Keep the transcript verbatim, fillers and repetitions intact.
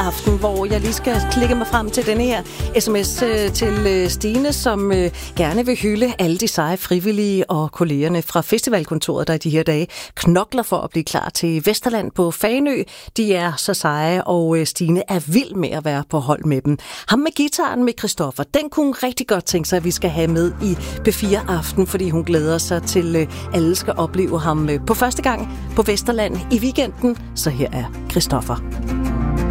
aften, hvor jeg lige skal klikke mig frem til denne her sms øh, til øh, Stine, som øh, gerne vil hylde alle de seje frivillige og kollegerne fra festivalkontoret, der i de her dage knokler for at blive klar til Vesterland på Fanø. De er så seje, og øh, Stine er vild med at være på hold med dem. Ham med gitaren med Christoffer, den kunne hun rigtig godt tænke sig, at vi skal have med i P fire Aften, fordi hun glæder sig til, øh, alle skal opleve ham øh, på første gang på Vesterland i weekenden. Så her er Christoffer.